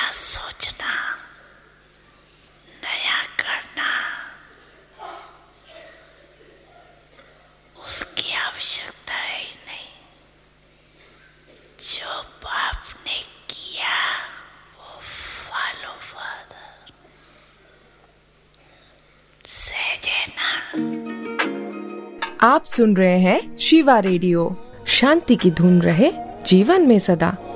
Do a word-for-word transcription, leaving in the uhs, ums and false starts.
नया सोचना, नया करना, उसकी आवश्यकता ही नहीं। जो पाप ने किया वो फॉलो फादर, सहजे ना। आप सुन रहे हैं शिवा रेडियो। शांति की धुन रहे जीवन में सदा।